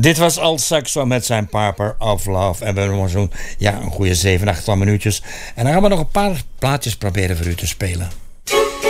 Dit was Al Saxo met zijn Piper of Love. En we hebben nog zo'n een goede 7, 8 minuutjes. En dan gaan we nog een paar plaatjes proberen voor u te spelen.